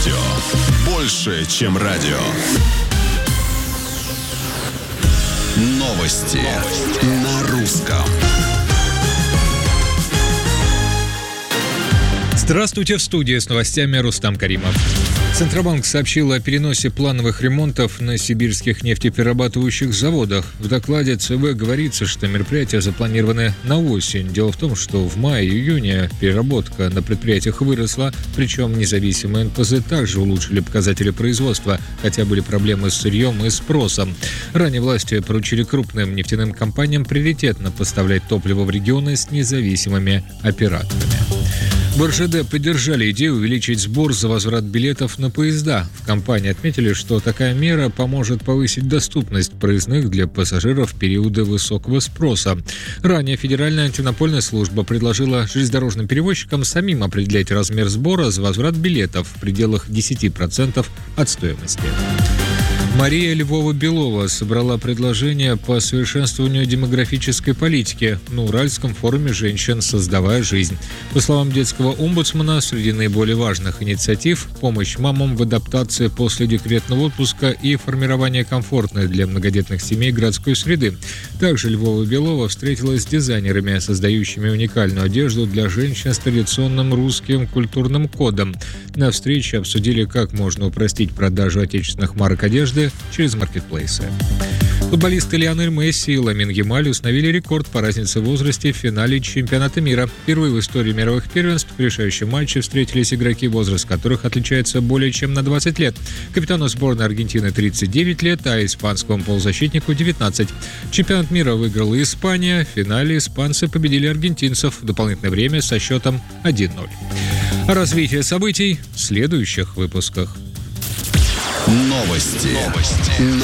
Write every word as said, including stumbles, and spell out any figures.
Радио. Больше, чем радио. Новости на русском. Здравствуйте, в студии с новостями Рустам Каримов. Центробанк сообщил о переносе плановых ремонтов на сибирских нефтеперерабатывающих заводах. В докладе ЦБ говорится, что мероприятия запланированы на осень. Дело в том, что в мае-июне переработка на предприятиях выросла, причем независимые эн пэ зэ также улучшили показатели производства, хотя были проблемы с сырьем и спросом. Ранее власти поручили крупным нефтяным компаниям приоритетно поставлять топливо в регионы с независимыми операторами. В эр жэ дэ поддержали идею увеличить сбор за возврат билетов на поезда. В компании отметили, что такая мера поможет повысить доступность проездных для пассажиров в периоды высокого спроса. Ранее Федеральная антимонопольная служба предложила железнодорожным перевозчикам самим определять размер сбора за возврат билетов в пределах десять процентов от стоимости. Мария Львова-Белова собрала предложения по совершенствованию демографической политики на Уральском форуме женщин «Создавая жизнь». По словам детского омбудсмена, среди наиболее важных инициатив – помощь мамам в адаптации после декретного отпуска и формирование комфортной для многодетных семей городской среды. Также Львова-Белова встретилась с дизайнерами, создающими уникальную одежду для женщин с традиционным русским культурным кодом. На встрече обсудили, как можно упростить продажу отечественных марок одежды через маркетплейсы. Футболисты Лионель Месси и Ламин Ямаль установили рекорд по разнице в возрасте в финале чемпионата мира. Впервые в истории мировых первенств в решающем матче встретились игроки, возраст которых отличается более чем на двадцать лет. Капитану сборной Аргентины тридцать девять лет, а испанскому полузащитнику девятнадцать. Чемпионат мира выиграла Испания. В финале испанцы победили аргентинцев в дополнительное время со счетом один ноль. О развитии событий в следующих выпусках. Новости. Новости.